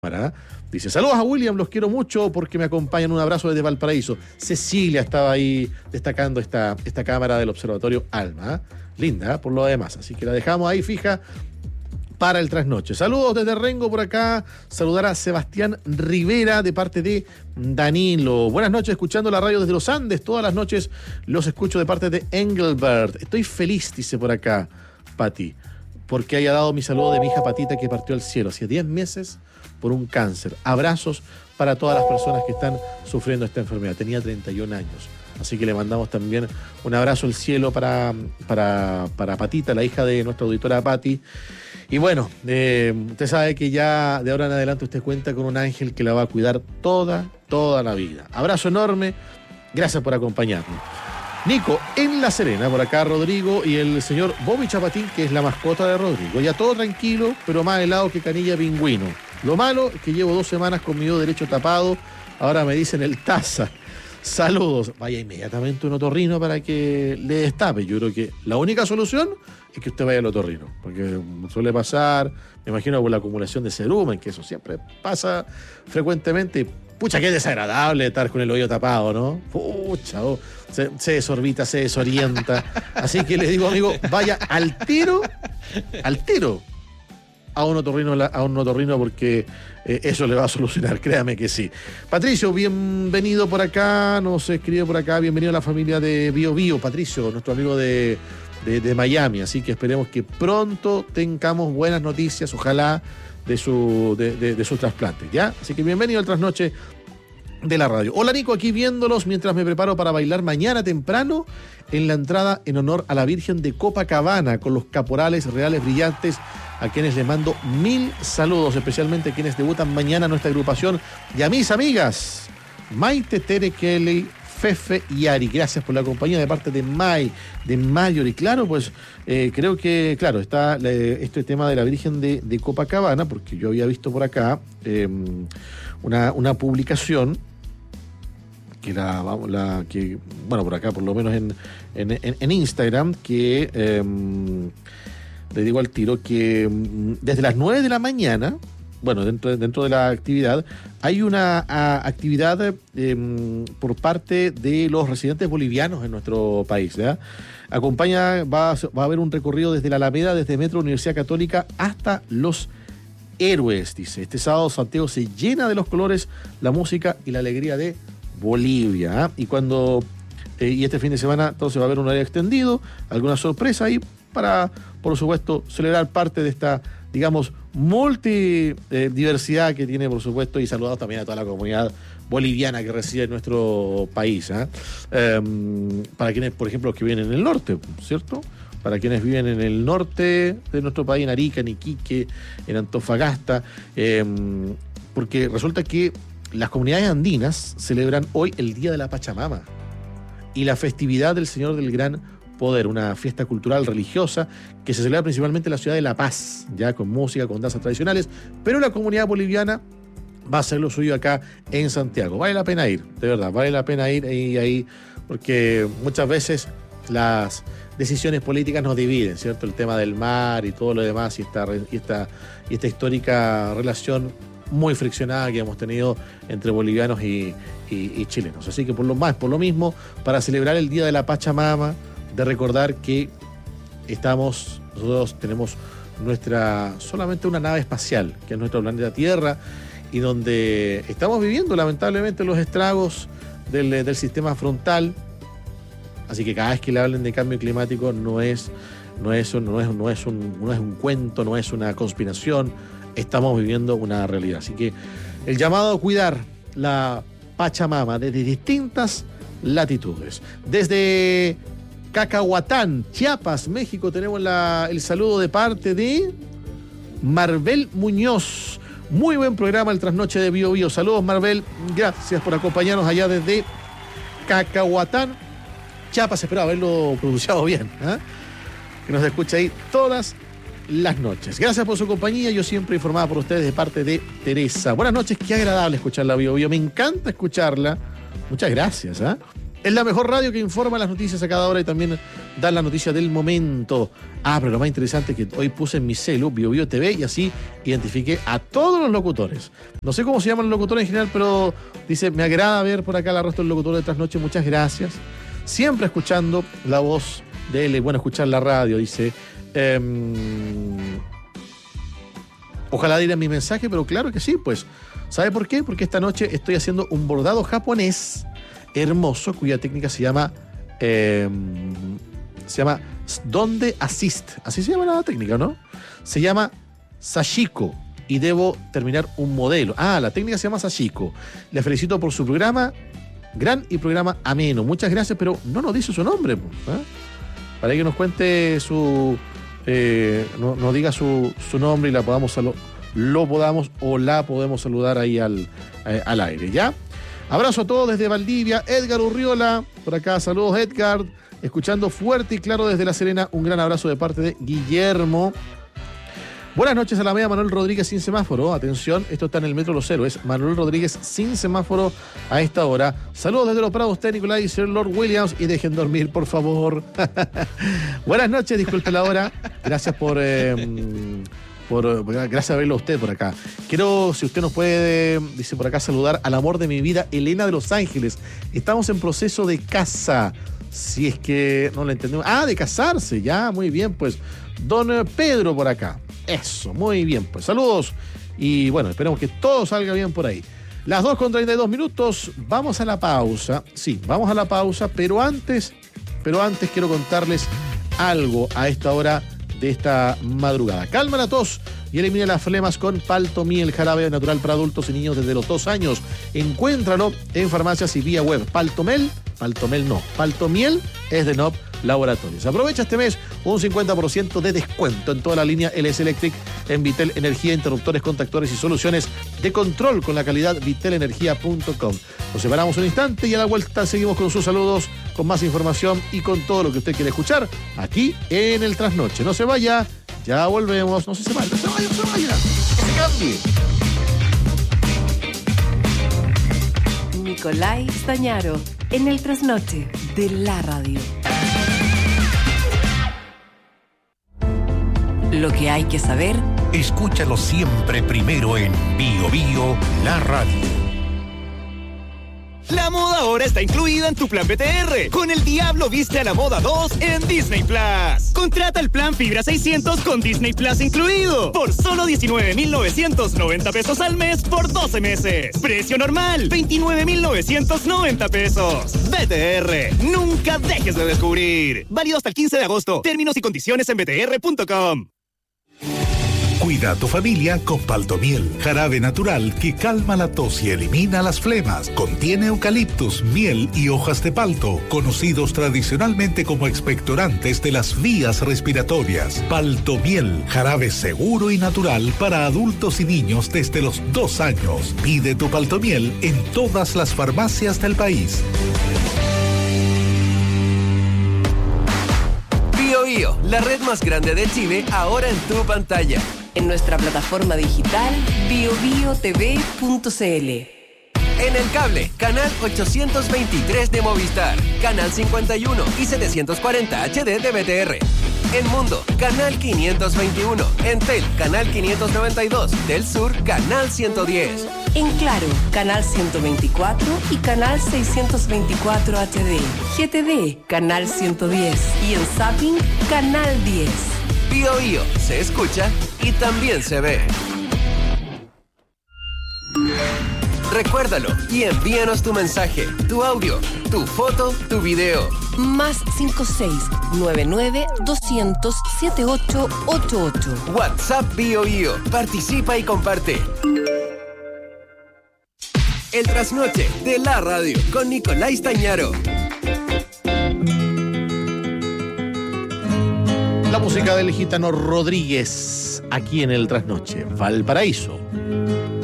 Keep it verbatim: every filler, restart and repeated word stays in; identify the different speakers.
Speaker 1: Dice, saludos a William, los quiero mucho porque me acompañan. Un abrazo desde Valparaíso. Cecilia estaba ahí destacando esta, esta cámara del Observatorio Alma. ¿eh? Linda, ¿eh? Por lo demás. Así que la dejamos ahí fija para el trasnoche. Saludos desde Rengo por acá. Saludar a Sebastián Rivera de parte de Danilo. Buenas noches, escuchando la radio desde los Andes. Todas las noches los escucho de parte de Engelbert. Estoy feliz, dice por acá Pati, porque haya dado mi saludo de mi hija Patita que partió al cielo hace diez meses por un cáncer. Abrazos para todas las personas que están sufriendo esta enfermedad. Tenía treinta y un años. Así que le mandamos también un abrazo al cielo para, para, para Patita, la hija de nuestra auditora Pati. Y bueno, eh, usted sabe que ya de ahora en adelante usted cuenta con un ángel que la va a cuidar toda, toda la vida. Abrazo enorme. Gracias por acompañarnos. Nico, en La Serena, por acá Rodrigo y el señor Bobby Chapatín, que es la mascota de Rodrigo. Ya todo tranquilo, pero más helado que canilla pingüino. Lo malo es que llevo dos semanas con mi dedo derecho tapado. Ahora me dicen el taza. Saludos. Vaya inmediatamente un otorrino para que le destape. Yo creo que la única solución es que usted vaya al otorrino, porque suele pasar, me imagino, por la acumulación de cerumen, que eso siempre pasa frecuentemente. Pucha, qué desagradable estar con el oído tapado, ¿no? Pucha, oh, se, se desorbita, se desorienta. Así que le digo, amigo, vaya al tiro, al tiro a un otorrino, a un otorrino porque eh, eso le va a solucionar, créame que sí. Patricio, bienvenido por acá, nos escribe por acá, bienvenido a la familia de Bio Bio, Patricio, nuestro amigo de, de, de Miami, así que esperemos que pronto tengamos buenas noticias, ojalá, de su, de, de, de su trasplante, ¿ya? Así que bienvenido al trasnoche de la radio. Hola Nico, aquí viéndolos mientras me preparo para bailar mañana temprano en la entrada en honor a la Virgen de Copacabana con los caporales reales brillantes, a quienes les mando mil saludos, especialmente a quienes debutan mañana en nuestra agrupación, y a mis amigas Maite, Tere, Kelly, Fefe y Ari. Gracias por la compañía de parte de May, de Mayor. Y claro, pues eh, creo que, claro, está eh, este tema de la Virgen de, de Copacabana, porque yo había visto por acá eh, una, una publicación que la, la que, bueno, por acá, por lo menos en, en, en Instagram, que eh, le digo al tiro que desde las nueve de la mañana, bueno, dentro, dentro de la actividad, hay una a, actividad eh, por parte de los residentes bolivianos en nuestro país, ¿ya? Acompaña, va, va a haber un recorrido desde la Alameda, desde Metro Universidad Católica hasta Los Héroes, dice. Este sábado Santiago se llena de los colores, la música y la alegría de Bolivia, ¿eh? Y cuando eh, y este fin de semana entonces va a haber un área extendido, alguna sorpresa ahí para, por supuesto, celebrar parte de esta, digamos, multidiversidad eh, que tiene, por supuesto, y saludados también a toda la comunidad boliviana que reside en nuestro país, ¿eh? Eh, para quienes, por ejemplo, los que viven en el norte, ¿cierto? Para quienes viven en el norte de nuestro país, en Arica, en Iquique, en Antofagasta, eh, porque resulta que las comunidades andinas celebran hoy el Día de la Pachamama y la festividad del Señor del Gran Poder, una fiesta cultural religiosa que se celebra principalmente en la ciudad de La Paz, ya con música, con danzas tradicionales, pero la comunidad boliviana va a hacer lo suyo acá en Santiago. Vale la pena ir, de verdad, vale la pena ir ahí, ahí porque muchas veces las decisiones políticas nos dividen, ¿cierto? El tema del mar y todo lo demás y esta, y esta, y esta histórica relación muy friccionada que hemos tenido entre bolivianos y, y, y chilenos. Así que por lo más, por lo mismo, para celebrar el Día de la Pachamama, de recordar que estamos, nosotros tenemos nuestra, solamente una nave espacial, que es nuestro planeta Tierra, y donde estamos viviendo lamentablemente los estragos del, del sistema frontal. Así que cada vez que le hablen de cambio climático no es, no es, no es, no es, un, no es un cuento, no es una conspiración, estamos viviendo una realidad. Así que el llamado a cuidar la Pachamama desde distintas latitudes. Desde Cacahuatán, Chiapas, México, tenemos la, el saludo de parte de Marbel Muñoz. Muy buen programa el trasnoche de Bio Bio. Saludos, Marbel. Gracias por acompañarnos allá desde Cacahuatán, Chiapas. Espero haberlo pronunciado bien, ¿eh? Que nos escucha ahí todas las noches. Gracias por su compañía. Yo siempre informada por ustedes de parte de Teresa. Buenas noches. Qué agradable escucharla, Bio Bio. Me encanta escucharla. Muchas gracias, ¿eh? Es la mejor radio que informa las noticias a cada hora y también da la noticia del momento. Ah, pero lo más interesante es que hoy puse en mi celu Bio Bio T V y así identifiqué a todos los locutores. No sé cómo se llaman los locutores en general, pero dice, me agrada ver por acá la rostro del locutor de Trasnoche, muchas gracias. Siempre escuchando la voz de él, bueno, escuchar la radio, dice. Eh, ojalá diera mi mensaje, pero claro que sí, pues. ¿Sabe por qué? Porque esta noche estoy haciendo un bordado japonés hermoso, cuya técnica se llama eh, se llama Donde Assist, así se llama la técnica, ¿no? Se llama Sashiko y debo terminar un modelo. Ah, la técnica se llama Sashiko. Le felicito por su programa, gran y programa ameno. Muchas gracias, pero no nos dice su nombre, ¿eh? Para que nos cuente su eh, no, nos diga su, su nombre y la podamos lo, lo podamos o la podemos saludar ahí al, eh, al aire, ¿ya? Abrazo a todos desde Valdivia. Edgar Urriola, por acá, saludos Edgar, escuchando fuerte y claro desde La Serena, un gran abrazo de parte de Guillermo. Buenas noches a la media, Manuel Rodríguez sin semáforo, atención, esto está en el Metro Los Héroes, Manuel Rodríguez sin semáforo a esta hora. Saludos desde Los Prados, usted Nicolás y Sir Lord Williams, y dejen dormir, por favor. Buenas noches, disculpe la hora, gracias por... Eh, Por, gracias a verlo a usted por acá. Quiero, si usted nos puede, dice por acá, saludar al amor de mi vida, Elena de Los Ángeles. Estamos en proceso de casa. Si es que no lo entendemos. Ah, de casarse, ya, muy bien, pues. Don Pedro por acá. Eso, muy bien, pues. Saludos. Y bueno, esperemos que todo salga bien por ahí. Las dos con treinta y dos minutos. Vamos a la pausa. Sí, vamos a la pausa, pero antes, pero antes quiero contarles algo a esta hora de esta madrugada. Calma la tos y elimina las flemas con Paltomiel, jarabe natural para adultos y niños desde los dos años. Encuéntralo en farmacias y vía web. Paltomel, Paltomel no, Paltomiel es de N O P Laboratorios. Aprovecha este mes un cincuenta por ciento de descuento en toda la línea L S Electric en Vitel Energía, interruptores, contactores y soluciones de control con la calidad vitel energía punto com. Nos separamos un instante y a la vuelta seguimos con sus saludos, con más información y con todo lo que usted quiere escuchar aquí en el Trasnoche. No se vaya, ya volvemos. No se, se vaya, no se vaya, no se vaya. Que se cambie.
Speaker 2: Nicolás Stañaro en el Trasnoche de la radio. Lo que hay que saber,
Speaker 3: escúchalo siempre primero en Bio Bio, la radio.
Speaker 4: La moda ahora está incluida en tu plan B T R. Con el Diablo viste a la moda dos en Disney Plus. Contrata el plan Fibra seiscientos con Disney Plus incluido. Por solo diecinueve mil novecientos noventa pesos al mes por doce meses. Precio normal, veintinueve mil novecientos noventa pesos. B T R, nunca dejes de descubrir. Válido hasta el quince de agosto. Términos y condiciones en b t r punto com.
Speaker 3: Cuida a tu familia con Paltomiel, jarabe natural que calma la tos y elimina las flemas. Contiene eucaliptus, miel y hojas de palto, conocidos tradicionalmente como expectorantes de las vías respiratorias. Paltomiel, jarabe seguro y natural para adultos y niños desde los dos años. Pide tu Paltomiel en todas las farmacias del país.
Speaker 5: Bio Bio, la red más grande de Chile, ahora en tu pantalla.
Speaker 2: En nuestra plataforma digital bio bio t v punto c l.
Speaker 5: En el cable, canal ochocientos veintitrés de Movistar, canal cincuenta y uno y setecientos cuarenta H D de B T R. En Mundo, canal quinientos veintiuno. En Tel, canal quinientos noventa y dos. Del Sur, canal ciento diez.
Speaker 2: En Claro, canal ciento veinticuatro y canal seiscientos veinticuatro H D. G T D, canal ciento diez. Y en Zapping, canal diez.
Speaker 5: Bio Bio, se escucha y también se ve. Recuérdalo y envíanos tu mensaje, tu audio, tu foto, tu video.
Speaker 2: Más cinco seis nueve nueve doscientos setenta y ocho ochenta y ocho.
Speaker 5: WhatsApp Bio Bio. Participa y comparte. El Trasnoche de la radio con Nicolás Stañaro.
Speaker 1: La música del gitano Rodríguez aquí en el Trasnoche, Valparaíso.